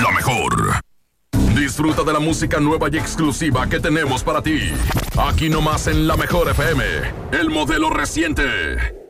la mejor. Disfruta de la música nueva y exclusiva que tenemos para ti. Aquí nomás en La Mejor FM, el modelo reciente.